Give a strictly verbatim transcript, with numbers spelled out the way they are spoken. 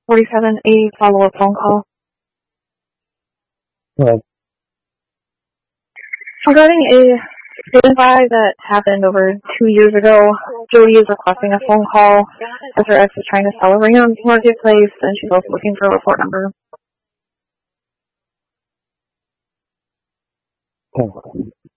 forty-seven, a follow-up phone call. Right. Regarding a standby that happened over two years ago, Jody is requesting a phone call as her ex is trying to sell a ring on Marketplace, and she's also looking for a report number. Okay.